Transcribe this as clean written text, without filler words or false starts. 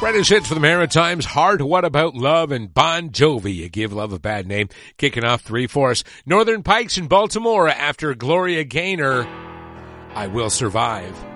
Greatest hits for the Maritimes, Heart, What About Love, and Bon Jovi, You Give Love a Bad Name, kicking off 3 for us. Northern Pikes in Baltimore after Gloria Gaynor, I Will Survive.